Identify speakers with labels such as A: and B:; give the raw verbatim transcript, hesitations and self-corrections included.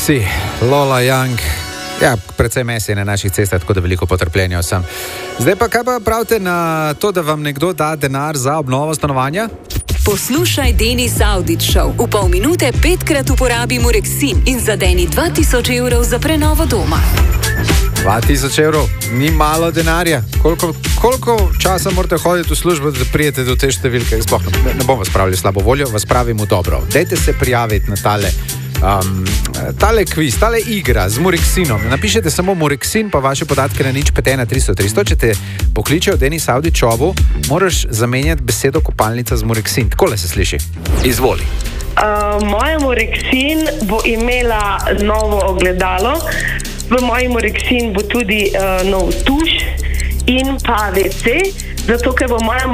A: Messi, Lola Young. Ja, predvsej Messi na naših cestah, tako da veliko potrpljenja vsem. Zdaj pa, kaj pa pravite na to, da vam nekdo da denar za obnovo stanovanja?
B: Poslušaj Denis Audić Show. V pol minute petkrat uporabi Murexin in zadeni dva tisoč evrov za prenovo doma.
A: dva tisoč evrov, ni malo denarja. Koliko, koliko časa morate hoditi v službo, da prijete do te številke? Sploh ne, ne bom vas pravili slabo voljo, vas pravim v dobro. Dajte se prijaviti na tale, um, tale kviz, tale igra z Murexinom. Napišete samo Murexin, pa vaše podatke na nič pet ena tristo tristo. Če te pokličejo Denis Audić Show, moraš zamenjati besedo kopalnica z Murexin. Takole se sliši. Izvoli.
C: Uh, moja Murexin bo imela novo ogledalo. V moji Murexin bo tudi uh, nov tuš in pa ve ce, zato ker bo moja